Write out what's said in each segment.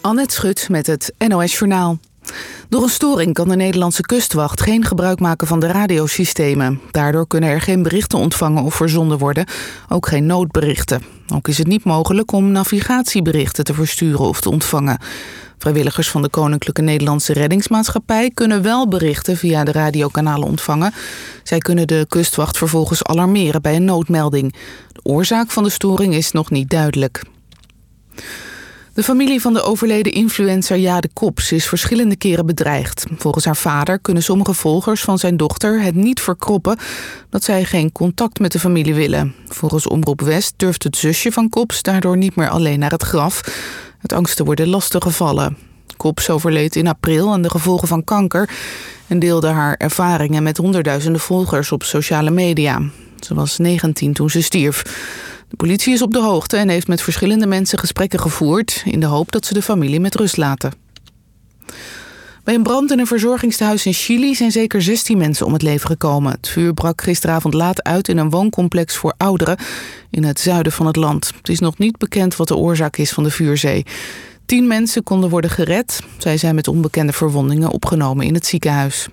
Annette Schut met het NOS Journaal. Door een storing kan de Nederlandse kustwacht geen gebruik maken van de radiosystemen. Daardoor kunnen er geen berichten ontvangen of verzonden worden, ook geen noodberichten. Ook is het niet mogelijk om navigatieberichten te versturen of te ontvangen. Vrijwilligers van de Koninklijke Nederlandse Reddingsmaatschappij kunnen wel berichten via de radiokanalen ontvangen. Zij kunnen de kustwacht vervolgens alarmeren bij een noodmelding. De oorzaak van de storing is nog niet duidelijk. De familie van de overleden influencer Jade Kops is verschillende keren bedreigd. Volgens haar vader kunnen sommige volgers van zijn dochter het niet verkroppen dat zij geen contact met de familie willen. Volgens Omroep West durft het zusje van Kops daardoor niet meer alleen naar het graf. Uit angst te worden lastiggevallen. Kops overleed in april aan de gevolgen van kanker en deelde haar ervaringen met honderdduizenden volgers op sociale media. Ze was 19 toen ze stierf. De politie is op de hoogte en heeft met verschillende mensen gesprekken gevoerd in de hoop dat ze de familie met rust laten. Bij een brand in een verzorgingstehuis in Chili zijn zeker 16 mensen om het leven gekomen. Het vuur brak gisteravond laat uit in een wooncomplex voor ouderen in het zuiden van het land. Het is nog niet bekend wat de oorzaak is van de vuurzee. 10 mensen konden worden gered. Zij zijn met onbekende verwondingen opgenomen in het ziekenhuis.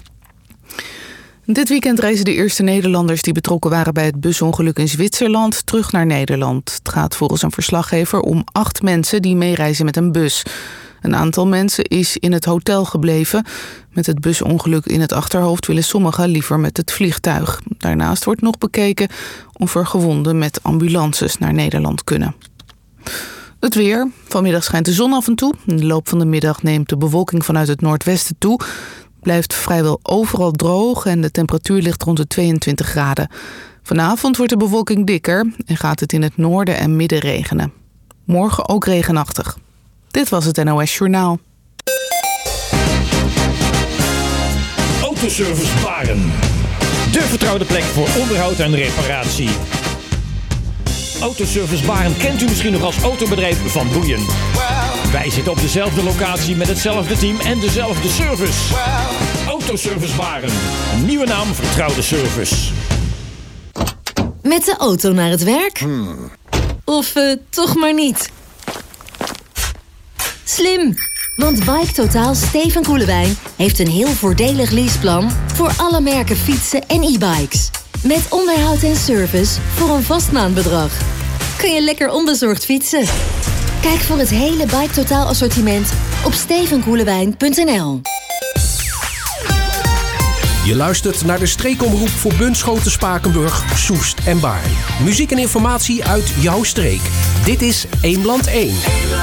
Dit weekend reizen de eerste Nederlanders die betrokken waren bij het busongeluk in Zwitserland terug naar Nederland. Het gaat volgens een verslaggever om 8 mensen die meereizen met een bus. Een aantal mensen is in het hotel gebleven. Met het busongeluk in het achterhoofd willen sommigen liever met het vliegtuig. Daarnaast wordt nog bekeken of er gewonden met ambulances naar Nederland kunnen. Het weer. Vanmiddag schijnt de zon af en toe. In de loop van de middag neemt de bewolking vanuit het noordwesten toe. Blijft vrijwel overal droog en de temperatuur ligt rond de 22 graden. Vanavond wordt de bewolking dikker en gaat het in het noorden en midden regenen. Morgen ook regenachtig. Dit was het NOS Journaal. Autoservice Baren. De vertrouwde plek voor onderhoud en reparatie. Autoservice Baren kent u misschien nog als autobedrijf Van Boeien. Wij zitten op dezelfde locatie met hetzelfde team en dezelfde service. Autoservice Baren. Een nieuwe naam, vertrouwde service. Met de auto naar het werk? Of toch maar niet? Slim! Want BikeTotaal Steven Koelewijn heeft een heel voordelig leaseplan voor alle merken fietsen en e-bikes. Met onderhoud en service voor een vast maandbedrag. Kun je lekker onbezorgd fietsen. Kijk voor het hele BikeTotaal assortiment op stevenkoelewijn.nl. Je luistert naar de streekomroep voor Bunschoten, Spakenburg, Soest en Baarn. Muziek en informatie uit jouw streek. Dit is Eemland 1.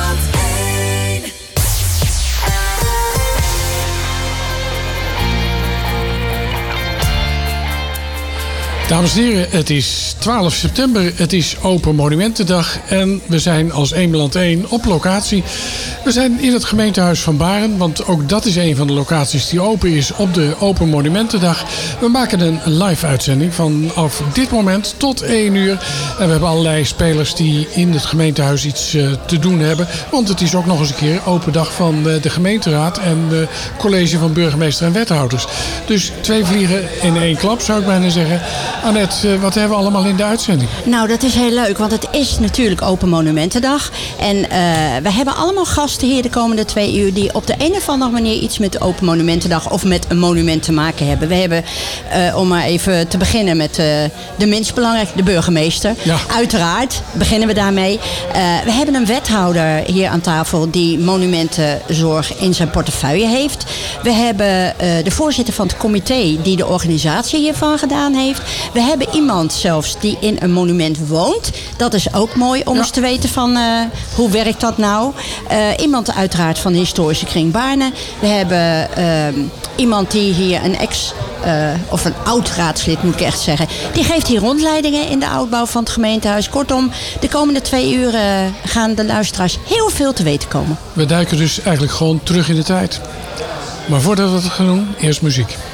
Dames en heren, het is 12 september, het is Open Monumentendag en we zijn als Eemland 1 op locatie. We zijn in het gemeentehuis van Baarn, want ook dat is een van de locaties die open is op de Open Monumentendag. We maken een live uitzending vanaf dit moment tot 1 uur. En we hebben allerlei spelers die in het gemeentehuis iets te doen hebben. Want het is ook nog eens een keer open dag van de gemeenteraad en de college van burgemeester en wethouders. Dus 2 vliegen in 1 klap zou ik bijna zeggen. Annette, wat hebben we allemaal in de uitzending? Nou, dat is heel leuk, want het is natuurlijk Open Monumentendag. En we hebben allemaal gasten hier de komende 2 uur die op de een of andere manier iets met de Open Monumentendag of met een monument te maken hebben. We hebben, om maar even te beginnen met de minst belangrijke, de burgemeester. Ja. Uiteraard beginnen we daarmee. We hebben een wethouder hier aan tafel die monumentenzorg in zijn portefeuille heeft. We hebben de voorzitter van het comité die de organisatie hiervan gedaan heeft. We hebben iemand zelfs die in een monument woont. Dat is ook mooi om eens te weten van hoe werkt dat nou. Iemand uiteraard van de historische kring Baarne. We hebben iemand die hier een of een oud raadslid moet ik echt zeggen. Die geeft hier rondleidingen in de oudbouw van het gemeentehuis. Kortom, de komende 2 uur gaan de luisteraars heel veel te weten komen. We duiken dus eigenlijk gewoon terug in de tijd. Maar voordat we dat gaan doen, eerst muziek.